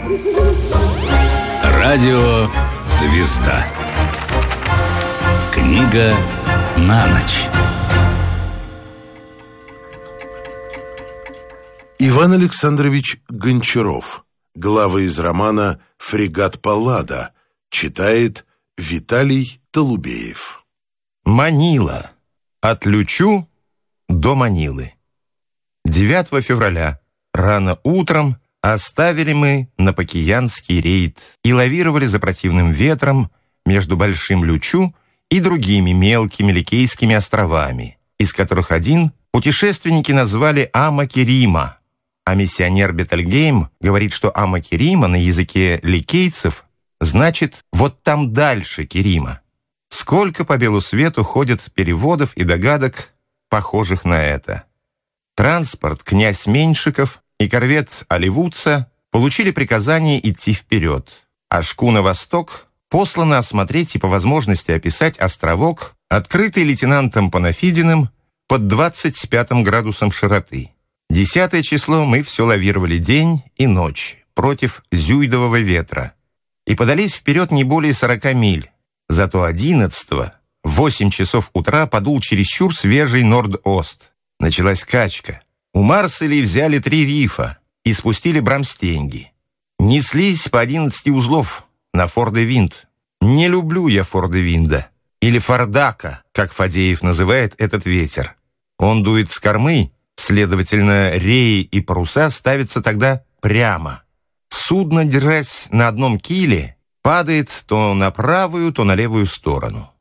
Радио «Звезда». Книга на ночь. Иван Александрович Гончаров. Главы из романа «Фрегат Паллада». Читает Виталий Толубеев. Манила. От Лючу до Манилы. 9 февраля. Рано утром оставили мы Напокеянский рейд и лавировали за противным ветром между Большим Лючу и другими мелкими Ликейскими островами, из которых один путешественники назвали Амакерима, а миссионер Бетельгейм говорит, что Амакерима на языке ликейцев значит «вот там дальше Керима». Сколько по белу свету ходят переводов и догадок, похожих на это. Транспорт «Князь Меньшиков» и корвет «Оливудца» получили приказание идти вперед, а шкуна «Восток» послана осмотреть и по возможности описать островок, открытый лейтенантом Панафидиным под 25 градусом широты. 10 число мы все лавировали день и ночь против зюйдового ветра и подались вперед не более 40 миль. Зато 11-го в 8 часов утра подул чересчур свежий норд-ост. Началась качка. У Марселей взяли 3 рифа и спустили брамстеньги. Неслись по 11 узлов на Фор-де-Винд. Не люблю я Фор-де-Винда, или Фордака, как Фадеев называет этот ветер. Он дует с кормы, следовательно, реи и паруса ставятся тогда прямо. Судно, держась на одном киле, падает то на правую, то на левую сторону.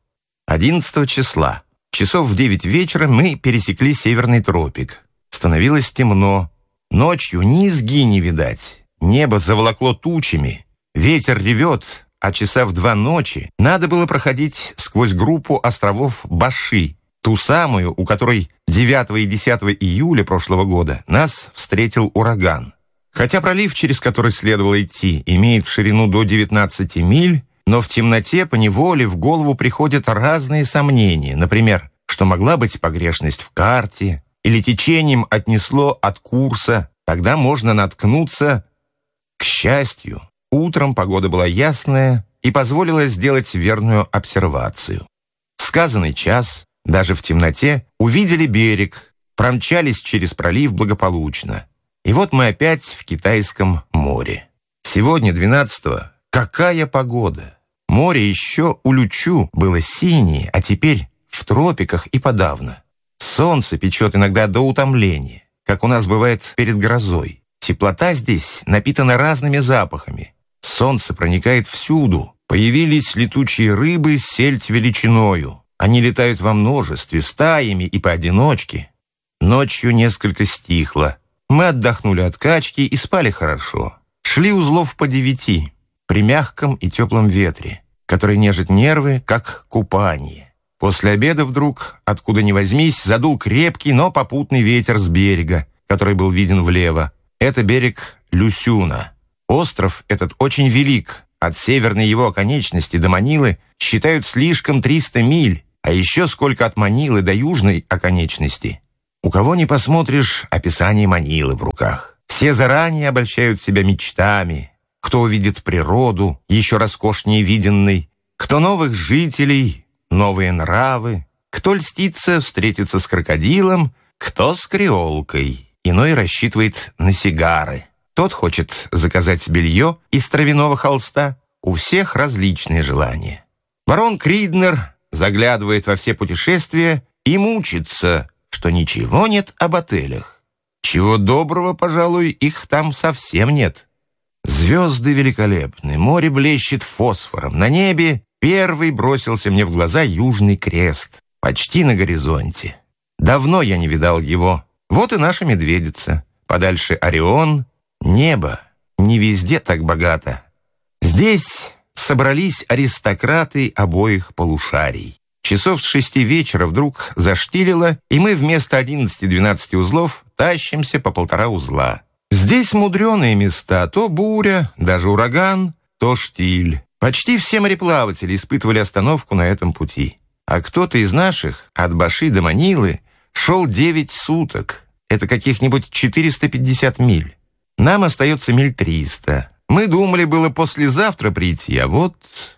11 числа, часов в 9 вечера, мы пересекли Северный тропик. Становилось темно. Ночью низги не видать. Небо заволокло тучами. Ветер ревет, а часа в 2 ночи надо было проходить сквозь группу островов Баши, ту самую, у которой 9 и 10 июля прошлого года нас встретил ураган. Хотя пролив, через который следовало идти, имеет в ширину до 19 миль, но в темноте поневоле в голову приходят разные сомнения. Например, что могла быть погрешность в карте, или течением отнесло от курса, тогда можно наткнуться. К счастью, утром погода была ясная и позволила сделать верную обсервацию. В сказанный час, даже в темноте, увидели берег, промчались через пролив благополучно. И вот мы опять в Китайском море. Сегодня, 12-го, какая погода! Море еще у Лючу было синее, а теперь в тропиках и подавно. Солнце печет иногда до утомления, как у нас бывает перед грозой. Теплота здесь напитана разными запахами. Солнце проникает всюду. Появились летучие рыбы с сельдь величиною. Они летают во множестве, стаями и поодиночке. Ночью несколько стихло. Мы отдохнули от качки и спали хорошо. Шли узлов по 9, при мягком и теплом ветре, который нежит нервы, как купание. После обеда вдруг, откуда ни возьмись, задул крепкий, но попутный ветер с берега, который был виден влево. Это берег Люсюна. Остров этот очень велик. От северной его оконечности до Манилы считают слишком 300 миль, а еще сколько от Манилы до южной оконечности. У кого не посмотришь, описание Манилы в руках. Все заранее обольщают себя мечтами. Кто увидит природу, еще роскошнее виденной, кто новых жителей, новые нравы, кто льстится встретиться с крокодилом, кто с креолкой. Иной рассчитывает на сигары. Тот хочет заказать белье из травяного холста. У всех различные желания. Барон Криднер заглядывает во все путешествия и мучится, что ничего нет об отелях. Чего доброго, пожалуй, их там совсем нет. Звезды великолепны, море блещет фосфором. На небе первый бросился мне в глаза Южный Крест, почти на горизонте. Давно я не видал его. Вот и наша Медведица. Подальше Орион. Небо не везде так богато. Здесь собрались аристократы обоих полушарий. Часов с 6 вечера вдруг заштилило, и мы вместо 11-12 узлов тащимся по 1,5 узла. Здесь мудреные места, то буря, даже ураган, то штиль. Почти все мореплаватели испытывали остановку на этом пути. А кто-то из наших от Баши до Манилы шел 9 суток. Это каких-нибудь 450 миль. Нам остается миль 300. Мы думали было послезавтра прийти, а вот...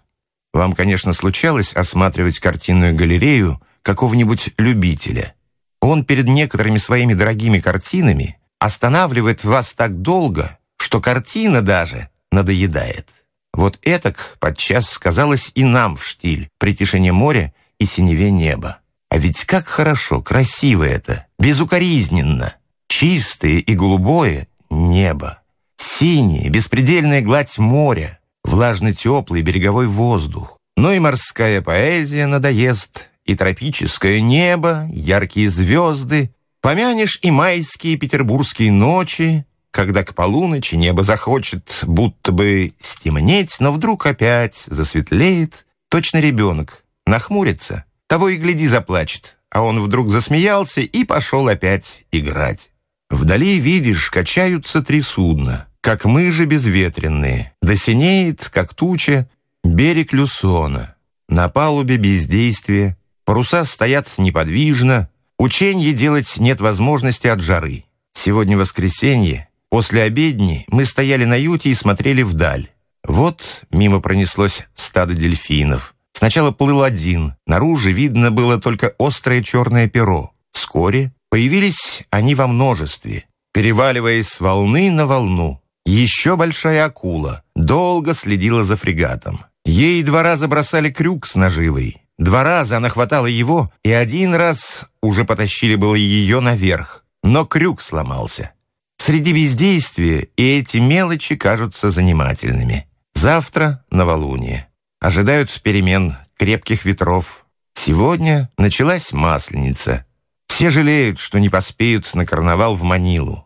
Вам, конечно, случалось осматривать картинную галерею какого-нибудь любителя. Он перед некоторыми своими дорогими картинами останавливает вас так долго, что картина даже надоедает. Вот этак подчас сказалось и нам в штиль при тишине моря и синеве неба. А ведь как хорошо, красиво это, безукоризненно. Чистое и голубое небо, синее, беспредельная гладь моря, влажно-теплый береговой воздух. Ну и морская поэзия надоест, и тропическое небо, яркие звезды. Помянешь и майские петербургские ночи, когда к полуночи небо захочет будто бы стемнеть, но вдруг опять засветлеет. Точно ребенок нахмурится, того и гляди заплачет, а он вдруг засмеялся и пошел опять играть. Вдали, видишь, качаются 3 судна, как мыжи безветренные. Да синеет, как туча, берег Люсона. На палубе бездействие, паруса стоят неподвижно, ученье делать нет возможности от жары. Сегодня воскресенье, после обедни мы стояли на юте и смотрели вдаль. Вот мимо пронеслось стадо дельфинов. Сначала плыл один, наружу видно было только острое черное перо. Вскоре появились они во множестве, переваливаясь с волны на волну. Еще большая акула долго следила за фрегатом. Ей 2 раза бросали крюк с наживой. 2 раза она хватала его, и 1 раз уже потащили было ее наверх. Но крюк сломался. Среди бездействия и эти мелочи кажутся занимательными. Завтра новолуние. Ожидают перемен, крепких ветров. Сегодня началась Масленица. Все жалеют, что не поспеют на карнавал в Манилу.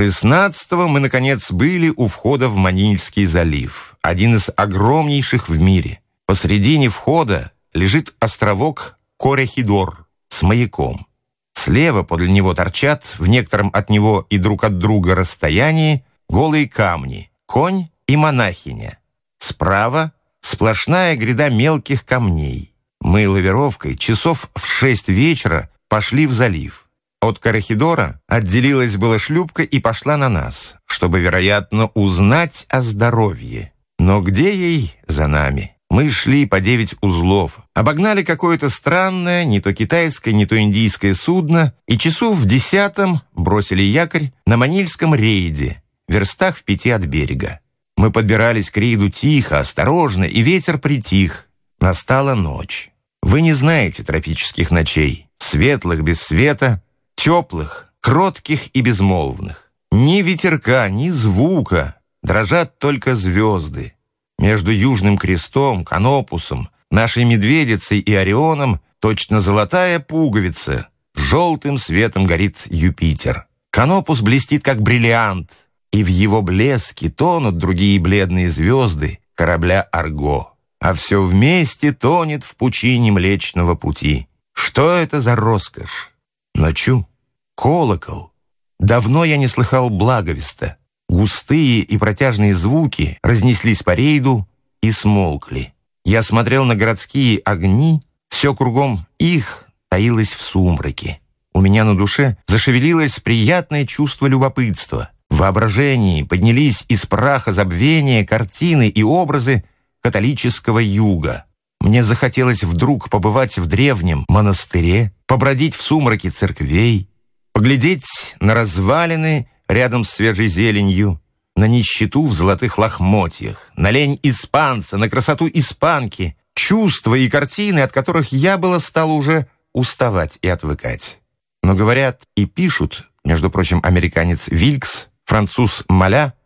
16-го мы, наконец, были у входа в Манильский залив, один из огромнейших в мире. Посредине входа лежит островок Корехидор с маяком. Слева подле него торчат, в некотором от него и друг от друга расстоянии, голые камни, конь и монахиня. Справа сплошная гряда мелких камней. Мы лавировкой часов в 6 вечера пошли в залив. От Корехидора отделилась была шлюпка и пошла на нас, чтобы, вероятно, узнать о здоровье. Но где ей за нами? Мы шли по 9 узлов, обогнали какое-то странное, не то китайское, не то индийское судно, и часу в 10 бросили якорь на Манильском рейде, верстах в 5 от берега. Мы подбирались к рейду тихо, осторожно, и ветер притих. Настала ночь. Вы не знаете тропических ночей, светлых без света, теплых, кротких и безмолвных. Ни ветерка, ни звука, дрожат только звезды. Между Южным крестом, Канопусом, нашей Медведицей и Орионом точно золотая пуговица, желтым светом горит Юпитер. Канопус блестит, как бриллиант, и в его блеске тонут другие бледные звезды корабля Арго. А все вместе тонет в пучине Млечного Пути. Что это за роскошь? Ночью колокол. Давно я не слыхал благовеста. Густые и протяжные звуки разнеслись по рейду и смолкли. Я смотрел на городские огни, все кругом их таилось в сумраке. У меня на душе зашевелилось приятное чувство любопытства. В воображении поднялись из праха забвения картины и образы католического юга. Мне захотелось вдруг побывать в древнем монастыре, побродить в сумраке церквей, поглядеть на развалины рядом с свежей зеленью, на нищету в золотых лохмотьях, на лень испанца, на красоту испанки, чувства и картины, от которых я было стал уже уставать и отвыкать. Но говорят и пишут, между прочим, американец Вилькс, француз Мале,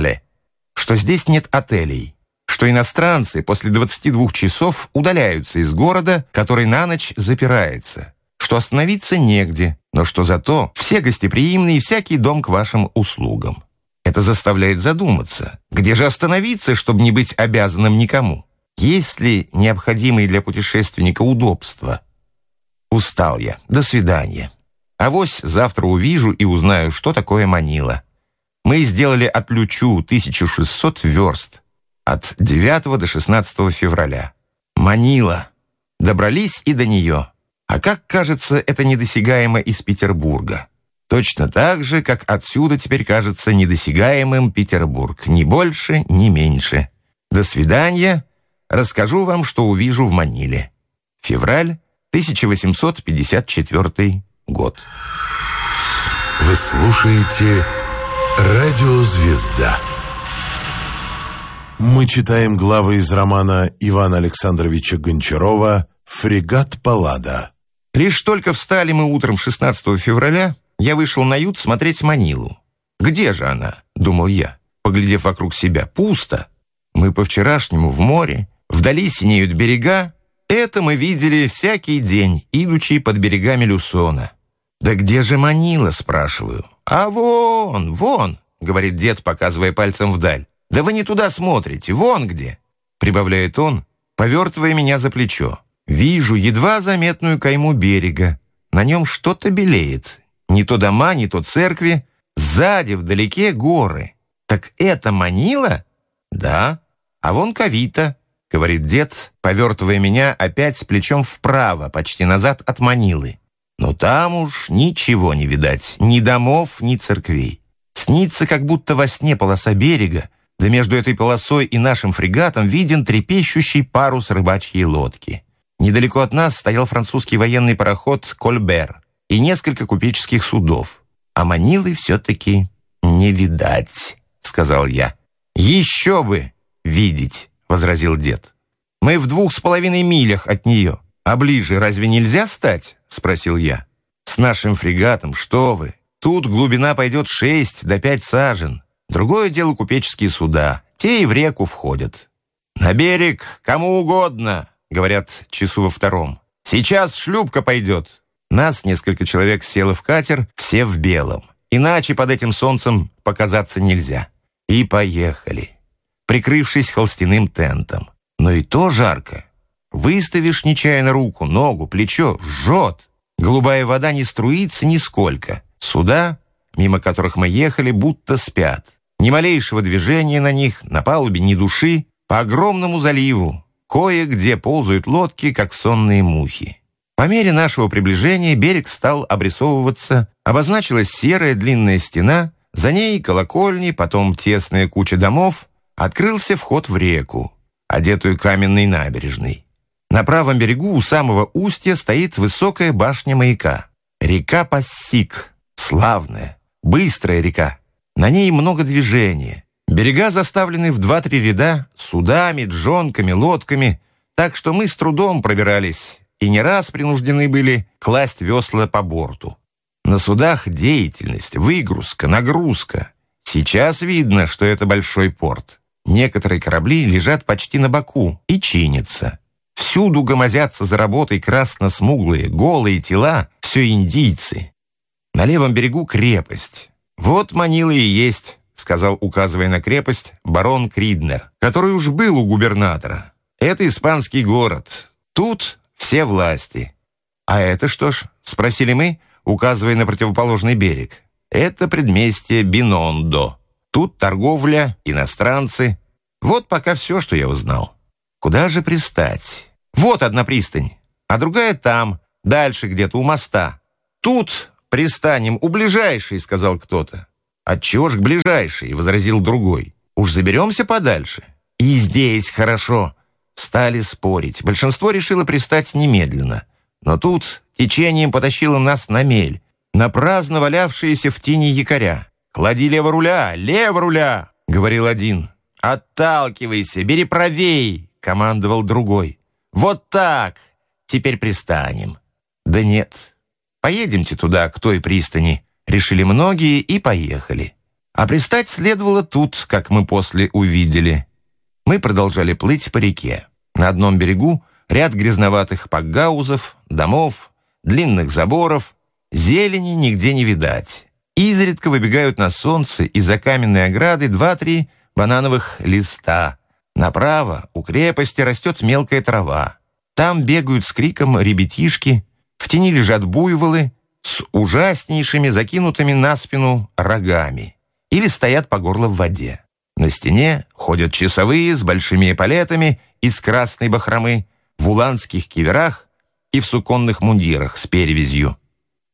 что здесь нет отелей, что иностранцы после 22 часов удаляются из города, который на ночь запирается, что остановиться негде, но что зато все гостеприимны и всякий дом к вашим услугам. Это заставляет задуматься, где же остановиться, чтобы не быть обязанным никому? Есть ли необходимые для путешественника удобства? Устал я. До свидания. Авось завтра увижу и узнаю, что такое Манила. Мы сделали от Лючу 1600 верст от 9 до 16 февраля. Манила. Добрались и до нее. А как кажется, это недосягаемо из Петербурга. Точно так же, как отсюда теперь кажется недосягаемым Петербург. Ни больше, ни меньше. До свидания. Расскажу вам, что увижу в Маниле. Февраль 1854 год. Вы слушаете «Радио Звезда». Мы читаем главы из романа Ивана Александровича Гончарова «Фрегат Паллада». Лишь только встали мы утром 16 февраля, я вышел на ют смотреть Манилу. «Где же она?» — думал я, поглядев вокруг себя. «Пусто. Мы по-вчерашнему в море, вдали синеют берега. Это мы видели всякий день, идучи под берегами Люсона. Да где же Манила?» — спрашиваю. «А вон, вон!» — говорит дед, показывая пальцем вдаль. «Да вы не туда смотрите, вон где!» — прибавляет он, повертывая меня за плечо. Вижу едва заметную кайму берега. На нем что-то белеет. Не то дома, не то церкви. Сзади, вдалеке, горы. Так это Манила? Да. А вон Кавита, говорит дед, повертывая меня опять плечом вправо, почти назад от Манилы. Но там уж ничего не видать. Ни домов, ни церквей. Снится, как будто во сне полоса берега, да между этой полосой и нашим фрегатом виден трепещущий парус рыбачьей лодки. Недалеко от нас стоял французский военный пароход «Кольбер» и несколько купеческих судов. А Манилы все-таки не видать, сказал я. Еще бы видеть, возразил дед. Мы в 2,5 милях от нее. А ближе разве нельзя стать? Спросил я. С нашим фрегатом, что вы? Тут глубина пойдет 6 до 5 сажен. Другое дело купеческие суда. Те и в реку входят. На берег кому угодно, говорят часу во 2. Сейчас шлюпка пойдет. Нас несколько человек село в катер, все в белом. Иначе под этим солнцем показаться нельзя. И поехали, прикрывшись холстяным тентом. Но и то жарко. Выставишь нечаянно руку, ногу, плечо, жжет. Голубая вода не струится нисколько. Суда, мимо которых мы ехали, будто спят. Ни малейшего движения на них, на палубе ни души. По огромному заливу кое-где ползают лодки, как сонные мухи. По мере нашего приближения берег стал обрисовываться, обозначилась серая длинная стена, за ней колокольни, потом тесная куча домов, открылся вход в реку, одетую каменной набережной. На правом берегу у самого устья стоит высокая башня маяка. Река Пассик, славная, быстрая река. На ней много движения. Берега заставлены в 2-3 ряда судами, джонками, лодками, так что мы с трудом пробирались и не раз принуждены были класть весла по борту. На судах деятельность, выгрузка, нагрузка. Сейчас видно, что это большой порт. Некоторые корабли лежат почти на боку и чинятся. Всюду гомозятся за работой красно-смуглые, голые тела, все индийцы. На левом берегу крепость. Вот Манила и есть, сказал, указывая на крепость, барон Криднер, который уж был у губернатора. Это испанский город. Тут все власти. А это что ж, спросили мы, указывая на противоположный берег. Это предместье Бинондо. Тут торговля, иностранцы. Вот пока все, что я узнал. Куда же пристать? Вот одна пристань, а другая там, дальше где-то у моста. Тут пристанем у ближайшей, сказал кто-то. Отчего ж к ближайшей, возразил другой. Уж заберемся подальше. И здесь хорошо. Стали спорить. Большинство решило пристать немедленно. Но тут течением потащило нас на мель, на праздно валявшиеся в тени якоря. «Клади лево руля!» — говорил один. «Отталкивайся, бери правей!» — командовал другой. «Вот так! Теперь пристанем». «Да нет, поедемте туда, к той пристани», — решили многие и поехали. А пристать следовало тут, как мы после увидели. Мы продолжали плыть по реке. На одном берегу ряд грязноватых пакгаузов, домов, длинных заборов. Зелени нигде не видать. Изредка выбегают на солнце из-за каменной ограды 2-3 банановых листа. Направо у крепости растет мелкая трава. Там бегают с криком ребятишки, в тени лежат буйволы с ужаснейшими закинутыми на спину рогами или стоят по горло в воде. На стене ходят часовые с большими эполетами из красной бахромы, в уланских киверах и в суконных мундирах с перевязью. К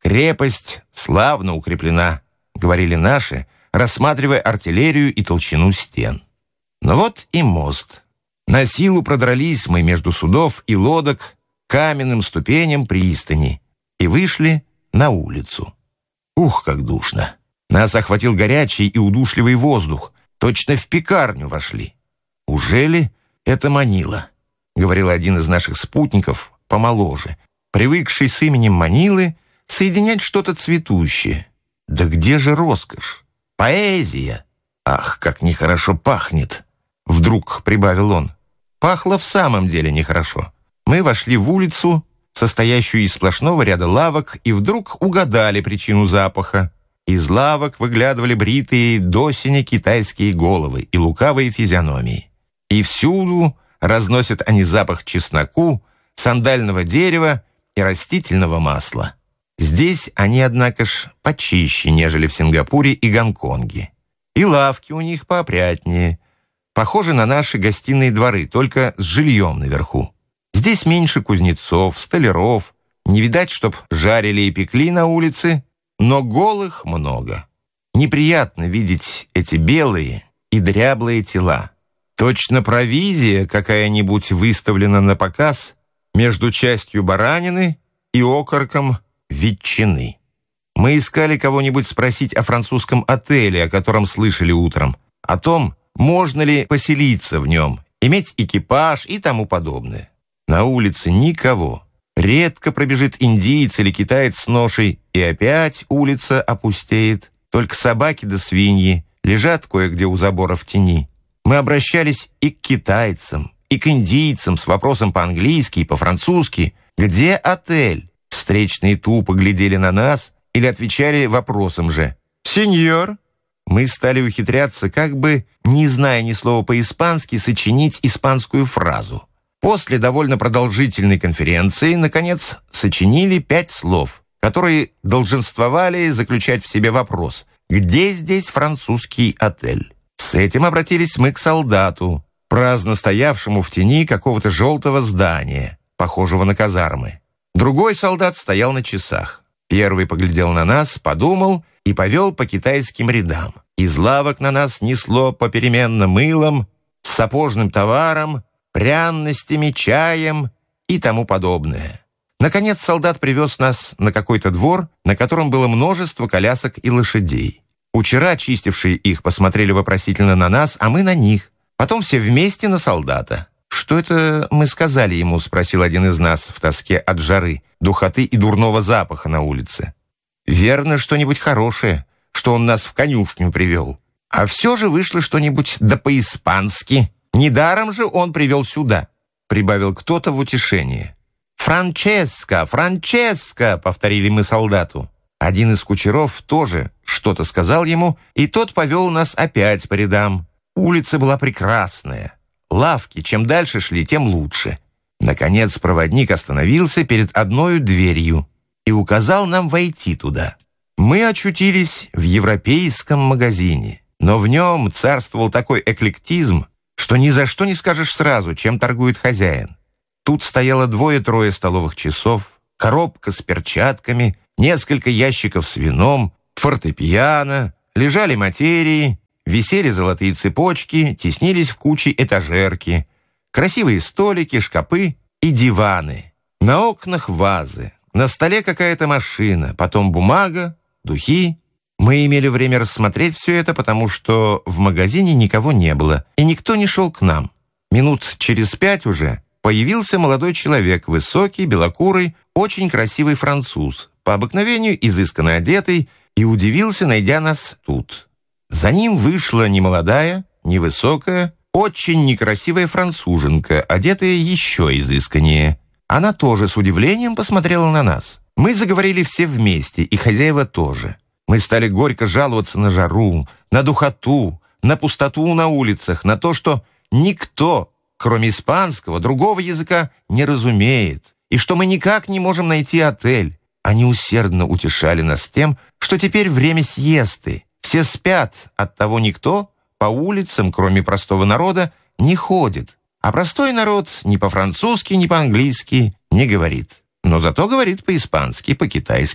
Крепость славно укреплена, говорили наши, рассматривая артиллерию и толщину стен. Но вот и мост. На силу продрались мы между судов и лодок каменным ступеням пристани и вышли на улицу. Ух, как душно! Нас охватил горячий и удушливый воздух. Точно в пекарню вошли. «Ужели это Манила?» — говорил один из наших спутников, помоложе, привыкший с именем Манилы соединять что-то цветущее. Да где же роскошь? Поэзия! Ах, как нехорошо пахнет! Вдруг прибавил он. Пахло в самом деле нехорошо. Мы вошли в улицу, состоящую из сплошного ряда лавок, и вдруг угадали причину запаха. Из лавок выглядывали бритые до синя китайские головы и лукавые физиономии. И всюду разносят они запах чесноку, сандального дерева и растительного масла. Здесь они, однако ж, почище, нежели в Сингапуре и Гонконге. И лавки у них поопрятнее, похожи на наши гостиные дворы, только с жильем наверху. Здесь меньше кузнецов, столяров, не видать, чтоб жарили и пекли на улице, но голых много. Неприятно видеть эти белые и дряблые тела. Точно провизия какая-нибудь выставлена на показ между частью баранины и окорком ветчины. Мы искали кого-нибудь спросить о французском отеле, о котором слышали утром, о том, можно ли поселиться в нем, иметь экипаж и тому подобное. На улице никого. Редко пробежит индиец или китаец с ношей, и опять улица опустеет. Только собаки да свиньи лежат кое-где у забора в тени. Мы обращались и к китайцам, и к индийцам с вопросом по-английски и по-французски: «Где отель?» Встречные тупо глядели на нас или отвечали вопросом же: «Сеньор?» Мы стали ухитряться, как бы, не зная ни слова по-испански, сочинить испанскую фразу. После довольно продолжительной конференции, наконец, сочинили 5 слов, которые долженствовали заключать в себе вопрос: «Где здесь французский отель?» С этим обратились мы к солдату, праздно стоявшему в тени какого-то желтого здания, похожего на казармы. Другой солдат стоял на часах. Первый поглядел на нас, подумал и повел по китайским рядам. Из лавок на нас несло попеременно мылом, сапожным товаром, пряностями, чаем и тому подобное. Наконец солдат привез нас на какой-то двор, на котором было множество колясок и лошадей. Кучера, чистившие их, посмотрели вопросительно на нас, а мы на них. Потом все вместе на солдата. «Что это мы сказали ему?» — спросил один из нас в тоске от жары, духоты и дурного запаха на улице. «Верно, что-нибудь хорошее, что он нас в конюшню привел. А все же вышло что-нибудь да по-испански. Недаром же он привел сюда», — прибавил кто-то в утешение. «Франческо! Франческо!» — повторили мы солдату. Один из кучеров тоже что-то сказал ему, и тот повел нас опять по рядам. Улица была прекрасная. Лавки, чем дальше шли, тем лучше. Наконец проводник остановился перед одной дверью и указал нам войти туда. Мы очутились в европейском магазине, но в нем царствовал такой эклектизм, что ни за что не скажешь сразу, чем торгует хозяин. Тут стояло 2-3 столовых часов, коробка с перчатками, несколько ящиков с вином, фортепиано, лежали материи, висели золотые цепочки, теснились в куче этажерки, красивые столики, шкапы и диваны. На окнах вазы, на столе какая-то машина, потом бумага, духи. Мы имели время рассмотреть все это, потому что в магазине никого не было, и никто не шел к нам. Минут через 5 уже появился молодой человек, высокий, белокурый, очень красивый француз, по обыкновению изысканно одетый, и удивился, найдя нас тут. За ним вышла немолодая, невысокая, очень некрасивая француженка, одетая еще изысканнее. Она тоже с удивлением посмотрела на нас. Мы заговорили все вместе, и хозяева тоже. Мы стали горько жаловаться на жару, на духоту, на пустоту на улицах, на то, что никто, кроме испанского, другого языка не разумеет, и что мы никак не можем найти отель. Они усердно утешали нас тем, что теперь время сиесты. Все спят, оттого никто по улицам, кроме простого народа, не ходит. А простой народ ни по-французски, ни по-английски не говорит. Но зато говорит по-испански, по-китайски,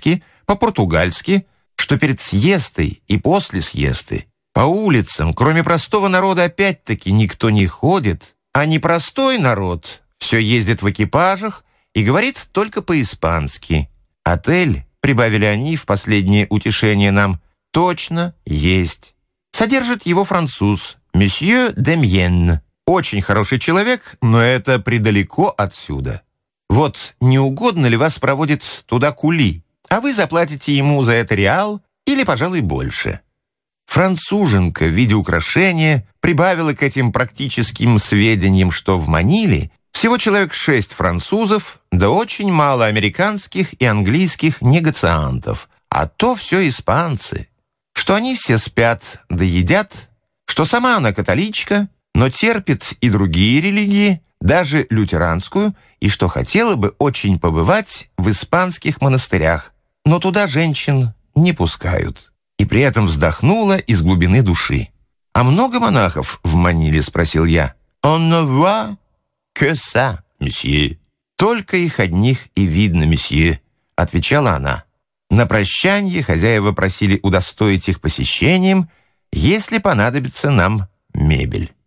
по-португальски, что перед сиестой и после сиесты по улицам, кроме простого народа, опять-таки никто не ходит, а непростой народ все ездит в экипажах и говорит только по-испански. Отель, прибавили они в последнее утешение нам, точно есть. Содержит его француз, месье Демьен. Очень хороший человек, но это предалеко отсюда. Вот не угодно ли вас проводит туда кули, а вы заплатите ему за это реал или, пожалуй, больше. Француженка в виде украшения прибавила к этим практическим сведениям, что в Маниле всего человек 6 французов, да очень мало американских и английских негациантов, а то все испанцы, что они все спят да едят, что сама она католичка, но терпит и другие религии, даже лютеранскую, и что хотела бы очень побывать в испанских монастырях, но туда женщин не пускают. И при этом вздохнула из глубины души. «А много монахов в Маниле?» — спросил я. «On ne voit que ça, месье». «Только их одних и видно, месье», — отвечала она. На прощанье хозяева просили удостоить их посещением, если понадобится нам мебель.